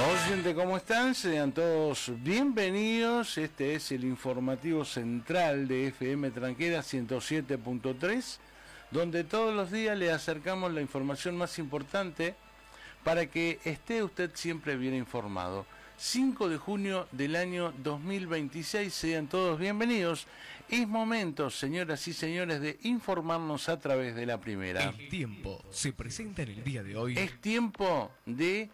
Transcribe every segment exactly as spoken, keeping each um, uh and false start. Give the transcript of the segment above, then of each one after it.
Oyente, ¿cómo están? Sean todos bienvenidos. Este es el informativo central de F M Tranquera ciento siete punto tres, donde todos los días le acercamos la información más importante para que esté usted siempre bien informado. cinco de junio del año dos mil veintiséis, sean todos bienvenidos. Es momento, señoras y señores, de informarnos a través de la primera. El tiempo se presenta en el día de hoy. Es tiempo de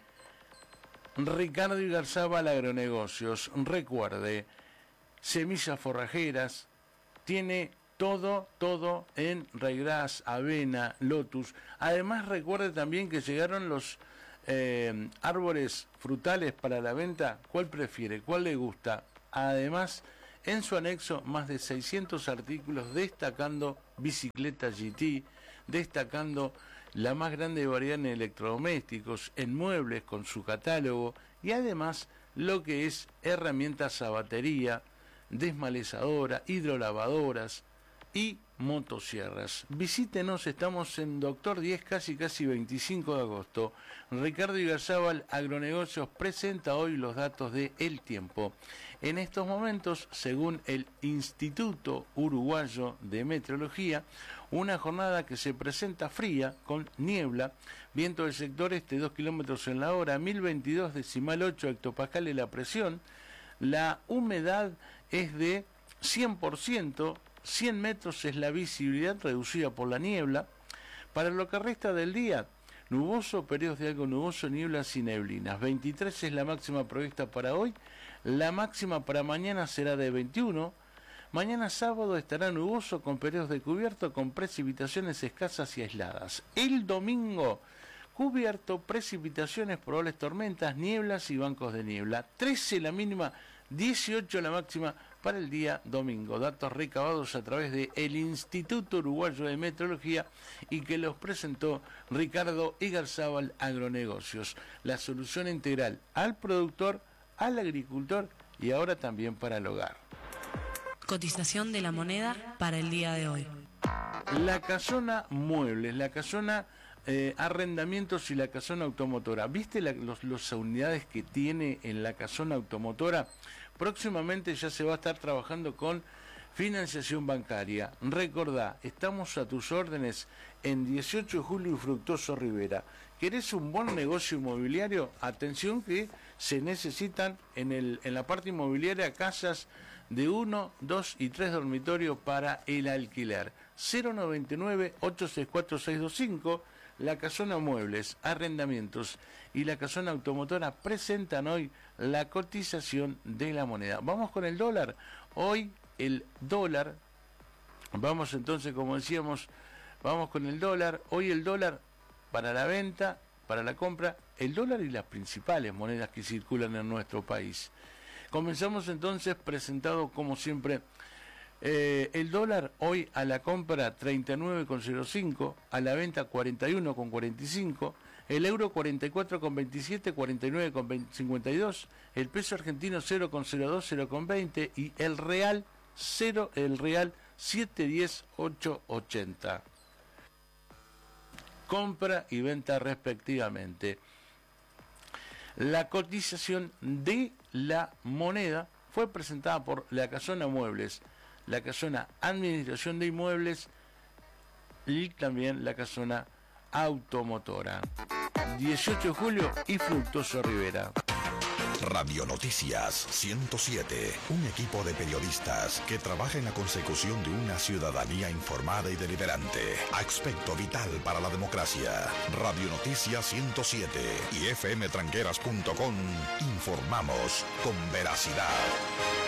Ricardo Igarzábal Agronegocios. Recuerde, semillas forrajeras, tiene todo, todo en Ryegrass, avena, lotus. Además, recuerde también que llegaron los eh, árboles frutales para la venta. ¿Cuál prefiere? ¿Cuál le gusta? Además, en su anexo, más de seiscientos artículos destacando bicicletas G T, destacando la más grande variedad en electrodomésticos, en muebles con su catálogo y además lo que es herramientas a batería, desmalezadora, hidrolavadoras y motosierras. Visítenos, estamos en Doctor diez, casi casi veinticinco de agosto. Ricardo Igarzábal Agronegocios presenta hoy los datos de El Tiempo. En estos momentos, según el Instituto Uruguayo de Meteorología, una jornada que se presenta fría, con niebla, viento del sector este dos kilómetros en la hora, mil veintidós decimal ocho hectopascales la presión, la humedad es de cien por ciento, cien metros es la visibilidad reducida por la niebla. Para lo que resta del día, nuboso, periodos de algo nuboso, nieblas y neblinas. veintitrés es la máxima prevista para hoy, la máxima para mañana será de veintiuno. Mañana sábado estará nuboso con periodos de cubierto, con precipitaciones escasas y aisladas. El domingo, cubierto, precipitaciones, probables tormentas, nieblas y bancos de niebla. trece la mínima, dieciocho la máxima para el día domingo. Datos recabados a través de el Instituto Uruguayo de Meteorología y que los presentó Ricardo Igarzábal Agronegocios. La solución integral al productor, al agricultor y ahora también para el hogar. Cotización de la moneda para el día de hoy. La Casona Muebles, la Casona eh, Arrendamientos y la Casona Automotora. ¿Viste la, los, las unidades que tiene en la Casona Automotora? Próximamente ya se va a estar trabajando con financiación bancaria. Recordá, estamos a tus órdenes en dieciocho de julio y Fructuoso Rivera. ¿Querés un buen negocio inmobiliario? Atención que se necesitan en, el, en la parte inmobiliaria casas de uno, dos y tres dormitorios para el alquiler. cero noventa y nueve, ochocientos sesenta y cuatro, seiscientos veinticinco, la Casona Muebles, Arrendamientos y la Casona Automotora presentan hoy la cotización de la moneda. Vamos con el dólar. Hoy el dólar, vamos entonces, como decíamos, vamos con el dólar. Hoy el dólar para la venta, para la compra, el dólar y las principales monedas que circulan en nuestro país. Comenzamos entonces presentado como siempre eh, el dólar hoy a la compra treinta y nueve con cero cinco, a la venta cuarenta y uno con cuarenta y cinco, el euro cuarenta y cuatro con veintisiete, cuarenta y nueve con cincuenta y dos, el peso argentino cero con cero dos, cero con veinte y el real cero, el real siete diez, ocho ochenta. Compra y venta respectivamente. La cotización de la moneda fue presentada por la Casona Muebles, la Casona Administración de Inmuebles y también la Casona Automotora. dieciocho de julio y Fructuoso Rivera. Radio Noticias ciento siete, un equipo de periodistas que trabaja en la consecución de una ciudadanía informada y deliberante. Aspecto vital para la democracia. Radio Noticias ciento siete y f m tranqueras punto com. Informamos con veracidad.